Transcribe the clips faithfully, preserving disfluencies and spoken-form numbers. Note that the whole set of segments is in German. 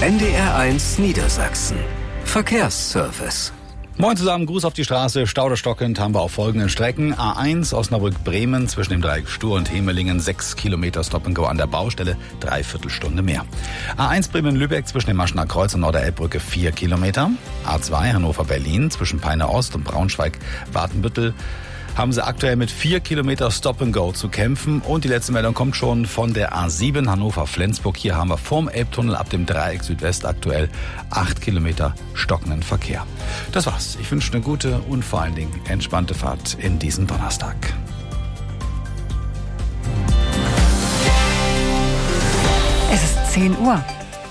N D R eins Niedersachsen. Verkehrsservice. Moin zusammen, Gruß auf die Straße. Stauderstockend haben wir auf folgenden Strecken. A eins Osnabrück-Bremen zwischen dem Dreieck Stur und Hemelingen, sechs Kilometer Stop-and-Go an der Baustelle, dreiviertel Stunde mehr. A eins Bremen-Lübeck zwischen dem Maschener Kreuz und Norderelbbrücke, vier Kilometer. A zwei Hannover-Berlin zwischen Peine Ost und Braunschweig-Watenbüttel haben sie aktuell mit vier Kilometer Stop-and-Go zu kämpfen. Und die letzte Meldung kommt schon von der A sieben Hannover-Flensburg. Hier haben wir vorm Elbtunnel ab dem Dreieck Südwest aktuell acht Kilometer stockenden Verkehr. Das war's. Ich wünsche eine gute und vor allen Dingen entspannte Fahrt in diesen Donnerstag. Es ist zehn Uhr.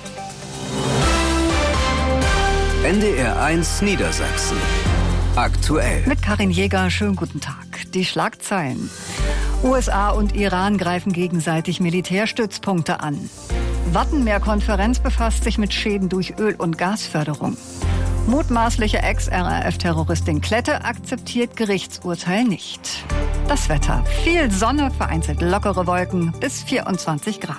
N D R eins Niedersachsen. Aktuell. Mit Karin Jäger, schönen guten Tag. Die Schlagzeilen. U S A und Iran greifen gegenseitig Militärstützpunkte an. Wattenmeer-Konferenz befasst sich mit Schäden durch Öl- und Gasförderung. Mutmaßliche Ex-R A F-Terroristin Klette akzeptiert Gerichtsurteil nicht. Das Wetter. Viel Sonne, vereinzelt lockere Wolken bis vierundzwanzig Grad.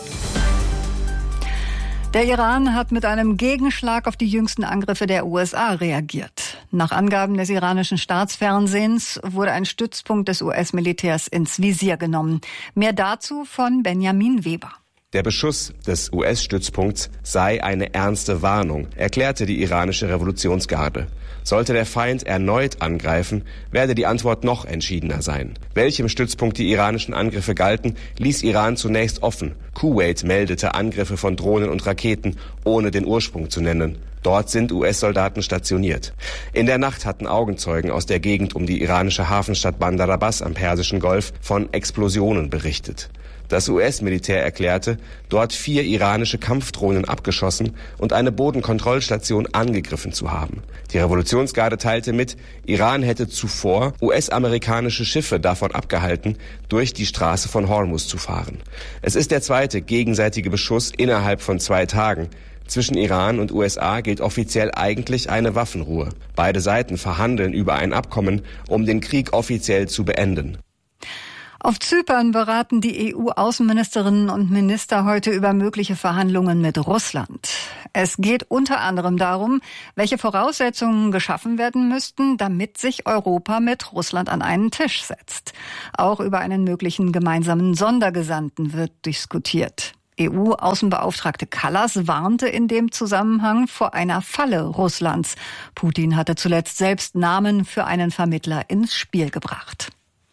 Der Iran hat mit einem Gegenschlag auf die jüngsten Angriffe der U S A reagiert. Nach Angaben des iranischen Staatsfernsehens wurde ein Stützpunkt des U S-Militärs ins Visier genommen. Mehr dazu von Benjamin Weber. Der Beschuss des U S-Stützpunkts sei eine ernste Warnung, erklärte die iranische Revolutionsgarde. Sollte der Feind erneut angreifen, werde die Antwort noch entschiedener sein. Welchem Stützpunkt die iranischen Angriffe galten, ließ Iran zunächst offen. Kuwait meldete Angriffe von Drohnen und Raketen, ohne den Ursprung zu nennen. Dort sind U S-Soldaten stationiert. In der Nacht hatten Augenzeugen aus der Gegend um die iranische Hafenstadt Bandar Abbas am Persischen Golf von Explosionen berichtet. Das U S-Militär erklärte, dort vier iranische Kampfdrohnen abgeschossen und eine Bodenkontrollstation angegriffen zu haben. Die Revolutionsgarde teilte mit, Iran hätte zuvor U S-amerikanische Schiffe davon abgehalten, durch die Straße von Hormuz zu fahren. Es ist der zweite gegenseitige Beschuss innerhalb von zwei Tagen. Zwischen Iran und U S A gilt offiziell eigentlich eine Waffenruhe. Beide Seiten verhandeln über ein Abkommen, um den Krieg offiziell zu beenden. Auf Zypern beraten die E U-Außenministerinnen und Minister heute über mögliche Verhandlungen mit Russland. Es geht unter anderem darum, welche Voraussetzungen geschaffen werden müssten, damit sich Europa mit Russland an einen Tisch setzt. Auch über einen möglichen gemeinsamen Sondergesandten wird diskutiert. E U-Außenbeauftragte Kallas warnte in dem Zusammenhang vor einer Falle Russlands. Putin hatte zuletzt selbst Namen für einen Vermittler ins Spiel gebracht.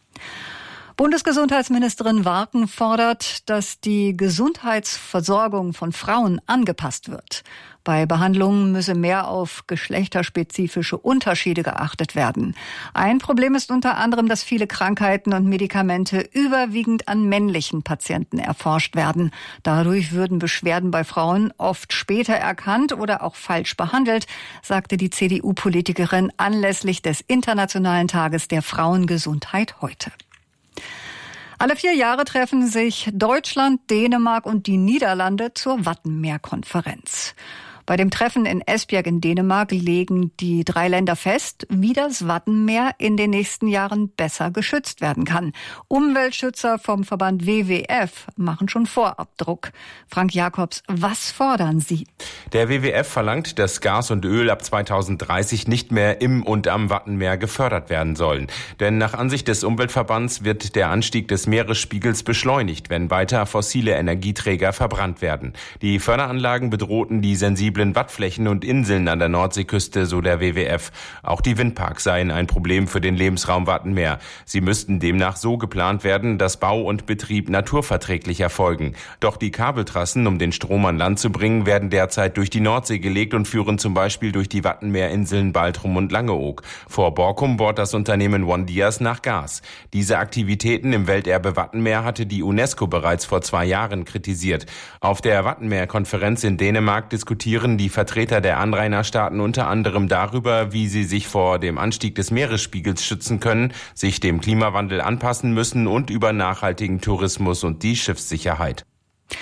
Bundesgesundheitsministerin Warken fordert, dass die Gesundheitsversorgung von Frauen angepasst wird. Bei Behandlungen müsse mehr auf geschlechterspezifische Unterschiede geachtet werden. Ein Problem ist unter anderem, dass viele Krankheiten und Medikamente überwiegend an männlichen Patienten erforscht werden. Dadurch würden Beschwerden bei Frauen oft später erkannt oder auch falsch behandelt, sagte die C D U-Politikerin anlässlich des Internationalen Tages der Frauengesundheit heute. Alle vier Jahre treffen sich Deutschland, Dänemark und die Niederlande zur Wattenmeer-Konferenz. Bei dem Treffen in Esbjerg in Dänemark legen die drei Länder fest, wie das Wattenmeer in den nächsten Jahren besser geschützt werden kann. Umweltschützer vom Verband W W F machen schon Vorabdruck. Frank Jakobs, was fordern Sie? Der W W F verlangt, dass Gas und Öl ab zweitausenddreißig nicht mehr im und am Wattenmeer gefördert werden sollen. Denn nach Ansicht des Umweltverbands wird der Anstieg des Meeresspiegels beschleunigt, wenn weiter fossile Energieträger verbrannt werden. Die Förderanlagen bedrohten die sensiblen Wattflächen und Inseln an der Nordseeküste, so der W W F. Auch die Windparks seien ein Problem für den Lebensraum Wattenmeer. Sie müssten demnach so geplant werden, dass Bau und Betrieb naturverträglich erfolgen. Doch die Kabeltrassen, um den Strom an Land zu bringen, werden derzeit durch die Nordsee gelegt und führen zum Beispiel durch die Wattenmeerinseln Baltrum und Langeoog. Vor Borkum bohrt das Unternehmen OneDias nach Gas. Diese Aktivitäten im Welterbe Wattenmeer hatte die UNESCO bereits vor zwei Jahren kritisiert. Auf der Wattenmeer-Konferenz in Dänemark diskutieren die Vertreter der Anrainerstaaten unter anderem darüber, wie sie sich vor dem Anstieg des Meeresspiegels schützen können, sich dem Klimawandel anpassen müssen und über nachhaltigen Tourismus und die Schiffssicherheit.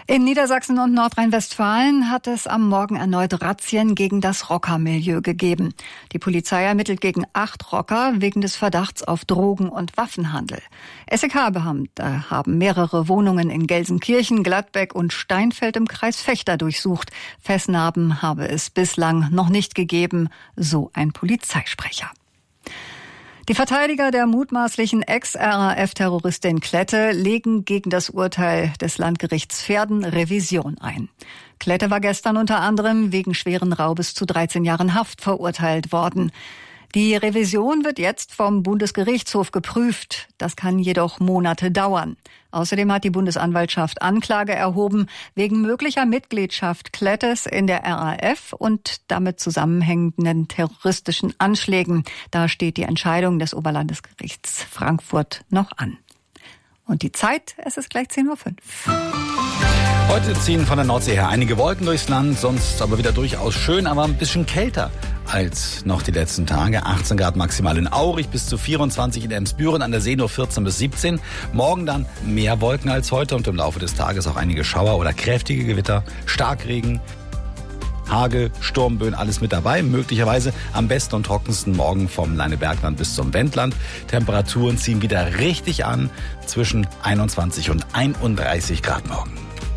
In Niedersachsen und Nordrhein-Westfalen hat es am Morgen erneut Razzien gegen das Rockermilieu gegeben. Die Polizei ermittelt gegen acht Rocker wegen des Verdachts auf Drogen- und Waffenhandel. S E K-Beamte haben mehrere Wohnungen in Gelsenkirchen, Gladbeck und Steinfeld im Kreis Vechta durchsucht. Festnahmen habe es bislang noch nicht gegeben, so ein Polizeisprecher. Die Verteidiger der mutmaßlichen Ex-R A F-Terroristin Klette legen gegen das Urteil des Landgerichts Verden Revision ein. Klette war gestern unter anderem wegen schweren Raubes zu dreizehn Jahren Haft verurteilt worden. Die Revision wird jetzt vom Bundesgerichtshof geprüft. Das kann jedoch Monate dauern. Außerdem hat die Bundesanwaltschaft Anklage erhoben wegen möglicher Mitgliedschaft Klettes in der R A F und damit zusammenhängenden terroristischen Anschlägen. Da steht die Entscheidung des Oberlandesgerichts Frankfurt noch an. Und die Zeit, es ist gleich zehn Uhr fünf. Heute ziehen von der Nordsee her einige Wolken durchs Land, sonst aber wieder durchaus schön, aber ein bisschen kälter als noch die letzten Tage. achtzehn Grad maximal in Aurich, bis zu vierundzwanzig in Emsbüren, an der See nur vierzehn bis siebzehn. Morgen dann mehr Wolken als heute und im Laufe des Tages auch einige Schauer oder kräftige Gewitter, Starkregen, Hagel, Sturmböen, alles mit dabei. Möglicherweise am besten und trockensten morgen vom Leinebergland bis zum Wendland. Temperaturen ziehen wieder richtig an, zwischen einundzwanzig und einunddreißig Grad morgen.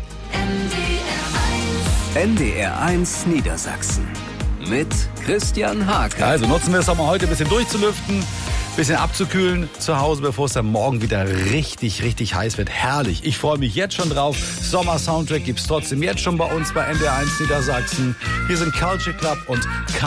N D R eins Niedersachsen mit Christian Hake. Also nutzen wir es auch mal heute ein bisschen durchzulüften, ein bisschen abzukühlen zu Hause, bevor es dann morgen wieder richtig, richtig heiß wird. Herrlich. Ich freue mich jetzt schon drauf. Sommer-Soundtrack gibt's trotzdem jetzt schon bei uns bei N D R eins Niedersachsen. Hier sind Culture Club und